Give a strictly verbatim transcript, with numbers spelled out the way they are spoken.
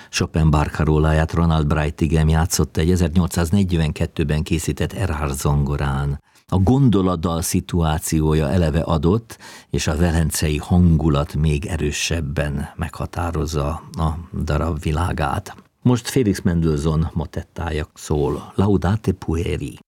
Chopin barcaróláját Ronald Braitigam játszotta egy ezernyolcszáznegyvenkettőben készített Erhard zongorán. A gondoladdal szituációja eleve adott, és a velencei hangulat még erősebben meghatározza a darab világát. Most Félix Mendelssohn motettája szól, Laudate pueri.